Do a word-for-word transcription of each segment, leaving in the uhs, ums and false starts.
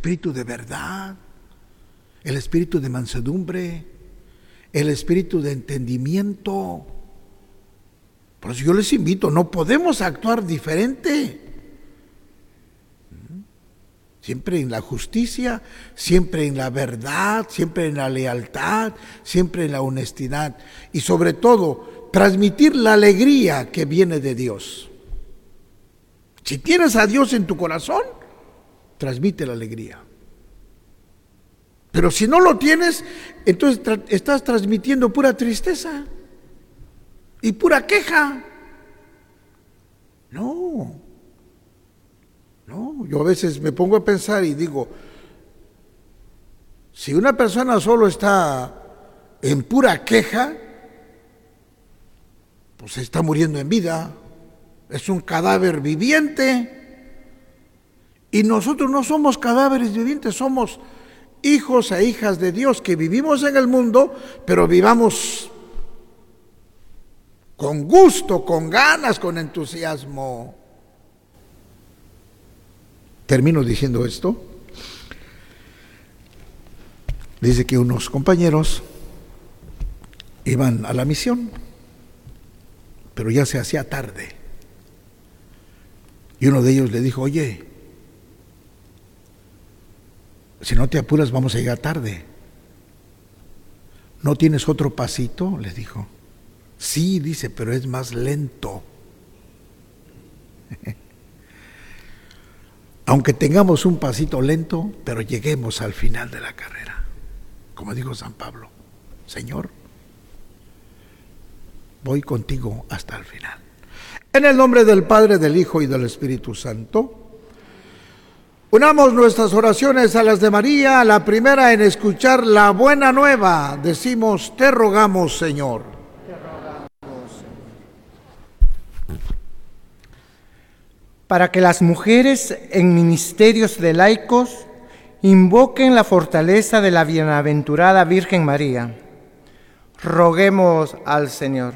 espíritu de verdad, el espíritu de mansedumbre, el espíritu de entendimiento. Por eso yo les invito, no podemos actuar diferente. Siempre en la justicia, siempre en la verdad, siempre en la lealtad, siempre en la honestidad. Y sobre todo, transmitir la alegría que viene de Dios. Si tienes a Dios en tu corazón, transmite la alegría. Pero si no lo tienes, entonces tra- estás transmitiendo pura tristeza y pura queja. No, no, yo a veces me pongo a pensar y digo, si una persona solo está en pura queja, pues se está muriendo en vida, es un cadáver viviente. Y nosotros no somos cadáveres vivientes, somos hijos e hijas de Dios que vivimos en el mundo, pero vivamos con gusto, con ganas, con entusiasmo. Termino diciendo esto. Dice que unos compañeros iban a la misión, pero ya se hacía tarde. Y uno de ellos le dijo, oye, si no te apuras vamos a llegar tarde. ¿No tienes otro pasito?, les dijo. Sí, dice, pero es más lento. Aunque tengamos un pasito lento, pero lleguemos al final de la carrera. Como dijo San Pablo, Señor, voy contigo hasta el final. En el nombre del Padre, del Hijo y del Espíritu Santo, unamos nuestras oraciones a las de María, la primera en escuchar la buena nueva. Decimos, te rogamos, Señor. Te rogamos, Señor. Para que las mujeres en ministerios de laicos invoquen la fortaleza de la bienaventurada Virgen María, roguemos al Señor.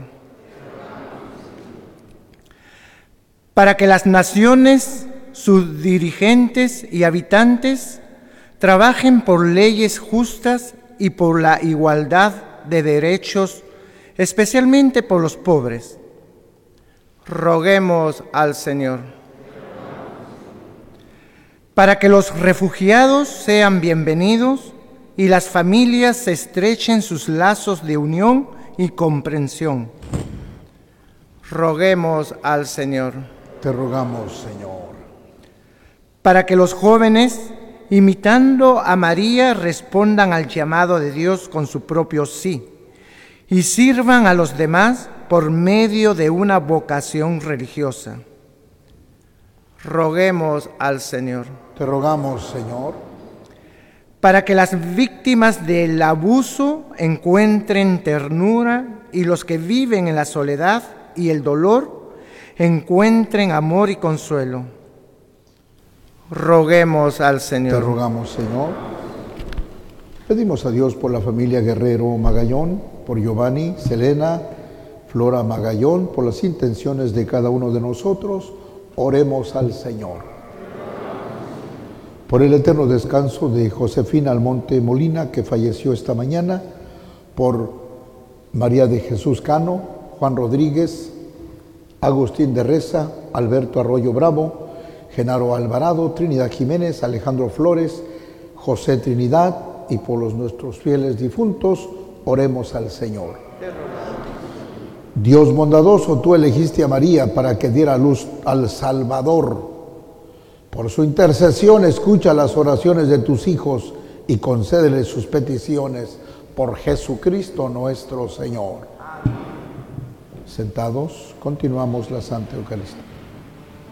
Para que las naciones, sus dirigentes y habitantes trabajen por leyes justas y por la igualdad de derechos, especialmente por los pobres. Roguemos al Señor. Para que los refugiados sean bienvenidos y las familias se estrechen sus lazos de unión y comprensión. Roguemos al Señor. Te rogamos, Señor. Para que los jóvenes, imitando a María, respondan al llamado de Dios con su propio sí y sirvan a los demás por medio de una vocación religiosa. Roguemos al Señor. Te rogamos, Señor. Para que las víctimas del abuso encuentren ternura y los que viven en la soledad y el dolor encuentren amor y consuelo. Roguemos al Señor. Te rogamos, Señor. Pedimos a Dios por la familia Guerrero Magallón, por Giovanni, Selena, Flora Magallón, por las intenciones de cada uno de nosotros. Oremos al Señor. Por el eterno descanso de Josefina Almonte Molina, que falleció esta mañana, por María de Jesús Cano, Juan Rodríguez, Agustín de Reza, Alberto Arroyo Bravo, Genaro Alvarado, Trinidad Jiménez, Alejandro Flores, José Trinidad, y por los nuestros fieles difuntos, oremos al Señor. Dios bondadoso, tú elegiste a María para que diera luz al Salvador. Por su intercesión, escucha las oraciones de tus hijos y concédeles sus peticiones por Jesucristo nuestro Señor. Sentados, continuamos la Santa Eucaristía.